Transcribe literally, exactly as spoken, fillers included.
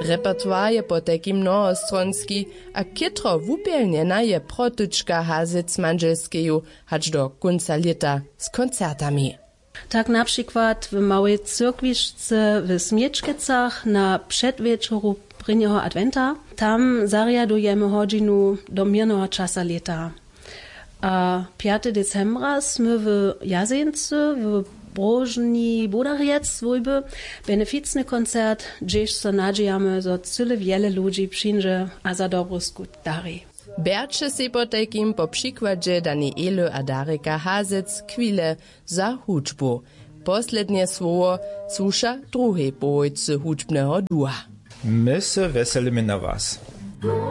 Repertoar je potekim mnohostronski, a kitro wupielnjena je protyczka Hazec Manželskeju hač do konca leta z koncertami. Tak na przykład w małej cyrkwiszce w Smiečkecach na przedwieczoru prynjeho adventa. Tam zariadujemy hodzinu do mirnego czasa leta. A piątego decembra sme w Jazence w Brożni Budariec wojby beneficny koncert, gdzieś so nadziejamy, że tyle wiele ludzi przyjdzie a za dobro skut dari. Berče se potekim po przykładzie Danielu a Dareka Hazec kwile za hudžbu. Poslednie słowo słusza drugiej połojcy hudžbneho dua. My se veselimy na was.